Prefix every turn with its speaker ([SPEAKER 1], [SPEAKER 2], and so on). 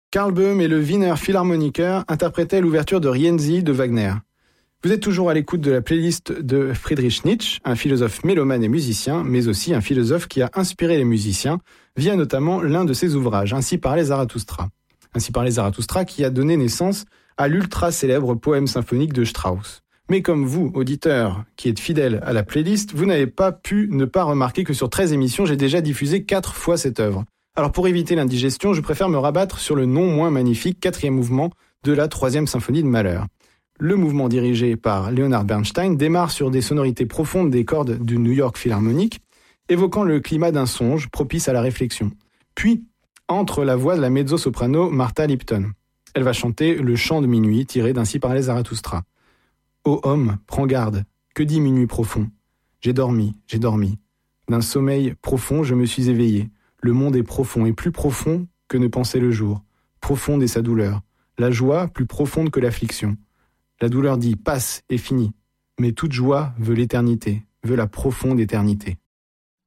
[SPEAKER 1] Karl Böhm et le Wiener Philharmoniker interprétaient l'ouverture de Rienzi de Wagner. Vous êtes toujours à l'écoute de la playlist de Friedrich Nietzsche, un philosophe mélomane et musicien, mais aussi un philosophe qui a inspiré les musiciens via notamment l'un de ses ouvrages, Ainsi parlait Zarathustra. Ainsi parlait Zarathustra qui a donné naissance à l'ultra célèbre poème symphonique de Strauss. Mais comme vous, auditeurs, qui êtes fidèles à la playlist, vous n'avez pas pu ne pas remarquer que sur 13 émissions, j'ai déjà diffusé 4 fois cette œuvre. Alors pour éviter l'indigestion, je préfère me rabattre sur le non moins magnifique 4e mouvement de la 3e symphonie de Mahler. Le mouvement dirigé par Leonard Bernstein démarre sur des sonorités profondes des cordes du New York Philharmonic, évoquant le climat d'un songe propice à la réflexion. Puis, entre la voix de la mezzo-soprano Martha Lipton. Elle va chanter le chant de minuit tiré d'Ainsi parlait Zarathustra. Ô homme, prends garde, que dit minuit profond ? J'ai dormi. D'un sommeil profond, je me suis éveillé. Le monde est profond et plus profond que ne pensait le jour. Profonde est sa douleur. La joie plus profonde que l'affliction. La douleur dit « passe et fini ». Mais toute joie veut l'éternité, veut la profonde éternité.